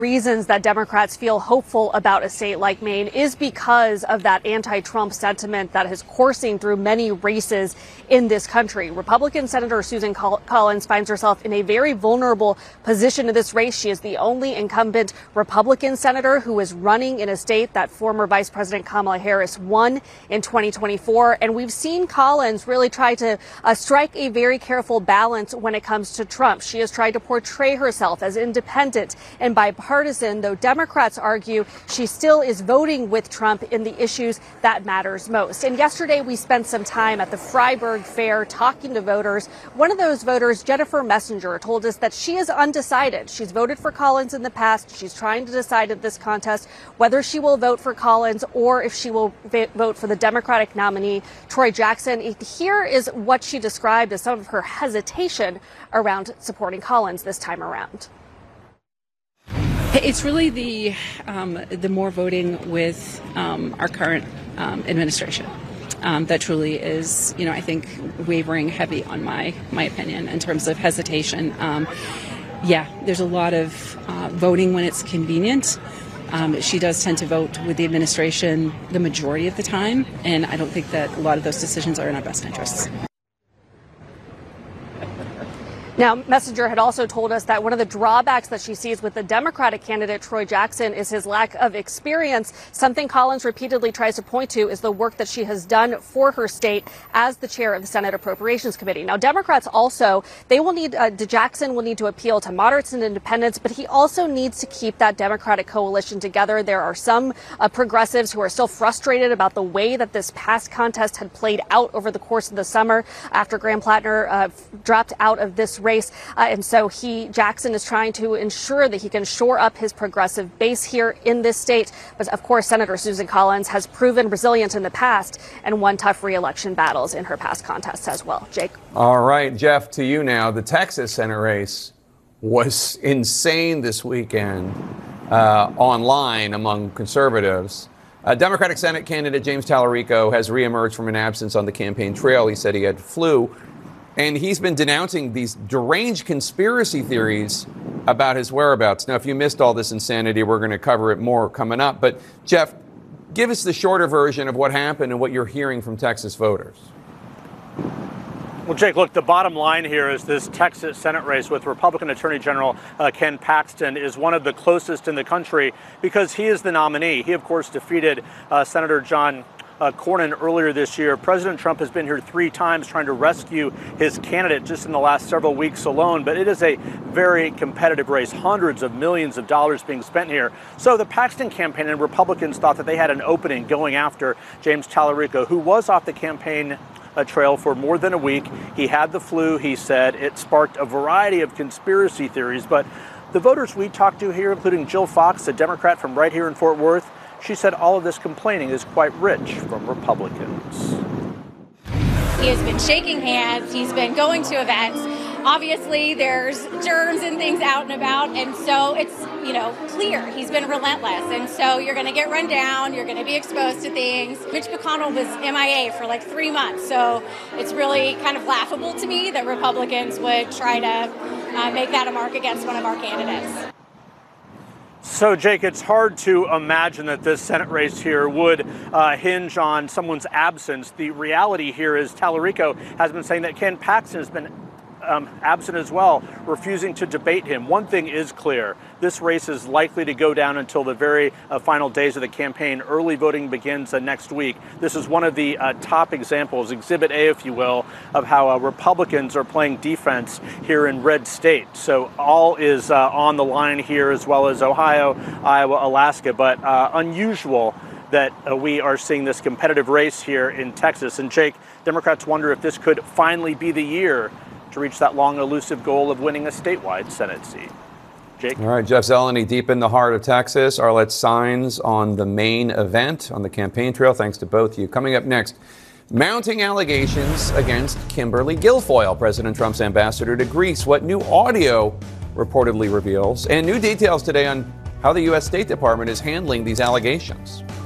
Reasons that Democrats feel hopeful about a state like Maine is because of that anti-Trump sentiment that is coursing through many races in this country. Republican Senator Susan Collins finds herself in a very vulnerable position in this race. She is the only incumbent Republican senator who is running in a state that former Vice President Kamala Harris won in 2024. And we've seen Collins really try to strike a very careful balance when it comes to Trump. She has tried to portray herself as independent and bipartisan, though Democrats argue she still is voting with Trump in the issues that matters most. And yesterday we spent some time at the Freiburg Fair talking to voters. One of those voters, Jennifer Messenger, told us that she is undecided. She's voted for Collins in the past. She's trying to decide at this contest whether she will vote for Collins or if she will vote for the Democratic nominee, Troy Jackson. Here is what she described as some of her hesitation around supporting Collins this time around. It's really the more voting with our current administration that truly is, I think, wavering heavy on my opinion in terms of hesitation. There's a lot of voting when it's convenient. She does tend to vote with the administration the majority of the time, and I don't think that a lot of those decisions are in our best interests. Now, Messenger had also told us that one of the drawbacks that she sees with the Democratic candidate, Troy Jackson, is his lack of experience. Something Collins repeatedly tries to point to is the work that she has done for her state as the chair of the Senate Appropriations Committee. Now, Democrats also, Jackson will need to appeal to moderates and independents, but he also needs to keep that Democratic coalition together. There are some progressives who are still frustrated about the way that this past contest had played out over the course of the summer after Graham Plattner dropped out of this race. And so Jackson is trying to ensure that he can shore up his progressive base here in this state. But of course, Senator Susan Collins has proven resilient in the past and won tough re-election battles in her past contests as well. Jake. All right, Jeff, to you now. The Texas Senate race was insane this weekend online among conservatives. Democratic Senate candidate James Talarico has reemerged from an absence on the campaign trail. He said he had flu. And he's been denouncing these deranged conspiracy theories about his whereabouts. Now, if you missed all this insanity, we're going to cover it more coming up. But, Jeff, give us the shorter version of what happened and what you're hearing from Texas voters. Well, Jake, look, the bottom line here is this Texas Senate race with Republican Attorney General Ken Paxton is one of the closest in the country because he is the nominee. He, of course, defeated Senator John Cornyn earlier this year. President Trump has been here 3 times trying to rescue his candidate just in the last several weeks alone. But it is a very competitive race, hundreds of millions of dollars being spent here. So the Paxton campaign and Republicans thought that they had an opening going after James Talarico, who was off the campaign trail for more than a week. He had the flu, he said. It sparked a variety of conspiracy theories. But the voters we talked to here, including Jill Fox, a Democrat from right here in Fort Worth, she said all of this complaining is quite rich from Republicans. He has been shaking hands. He's been going to events. Obviously, there's germs and things out and about. And so it's, clear. He's been relentless. And so you're going to get run down. You're going to be exposed to things. Mitch McConnell was MIA for like 3 months. So it's really kind of laughable to me that Republicans would try to make that a mark against one of our candidates. So, Jake, it's hard to imagine that this Senate race here would hinge on someone's absence. The reality here is Talarico has been saying that Ken Paxton has been absent as well, refusing to debate him. One thing is clear. This race is likely to go down until the very final days of the campaign. Early voting begins next week. This is one of the top examples, Exhibit A, if you will, of how Republicans are playing defense here in red state. So all is on the line here, as well as Ohio, Iowa, Alaska. But unusual that we are seeing this competitive race here in Texas. And Jake, Democrats wonder if this could finally be the year to reach that long elusive goal of winning a statewide Senate seat. Jake? All right, Jeff Zeleny, deep in the heart of Texas. Arlette Saenz on the main event on the campaign trail. Thanks to both of you. Coming up next, mounting allegations against Kimberly Guilfoyle, President Trump's ambassador to Greece. What new audio reportedly reveals, and new details today on how the U.S. State Department is handling these allegations.